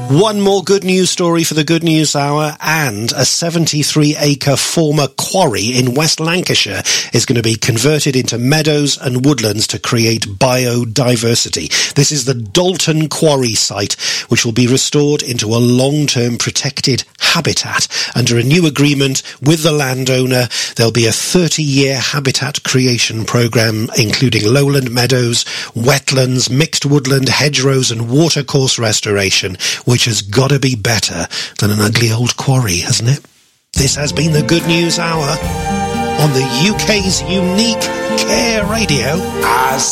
One more good news story for the Good News Hour, and a 73-acre former quarry in West Lancashire is going to be converted into meadows and woodlands to create biodiversity. This is the Dalton Quarry site, which will be restored into a long-term protected habitat. Under a new agreement with the landowner, there'll be a 30-year habitat creation programme, including lowland meadows, wetlands, mixed woodland, hedgerows and watercourse restoration, which has got to be better than an ugly old quarry, hasn't it? This has been the Good News Hour on the UK's unique Care Radio.